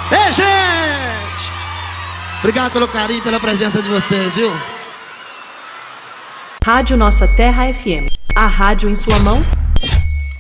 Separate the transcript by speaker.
Speaker 1: Ei, gente! Obrigado pelo carinho, pela presença de vocês, viu?
Speaker 2: Rádio Nossa Terra FM. A rádio em sua mão.